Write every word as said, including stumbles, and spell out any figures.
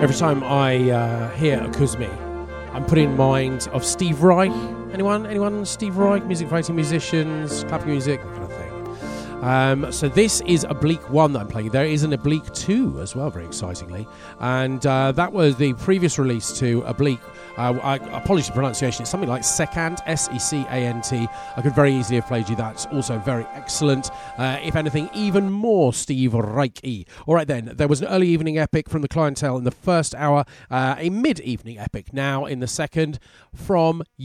Every time I uh, hear a Kuzmi, I'm put in mind of Steve Reich. Anyone? Anyone? Steve Reich, music writing musicians, clapping music, that kind of thing. Um, so this is Oblique one that I'm playing. There is an Oblique two as well, very excitingly. And uh, that was the previous release to Oblique. Uh, I apologize for the pronunciation. It's something like Secant, S E C A N T. I could very easily have played you that. It's also very excellent. Uh, if anything, even more Steve Reich-y. All right then, there was an early evening epic from the Clientele in the first hour, uh, a mid-evening epic now in the second from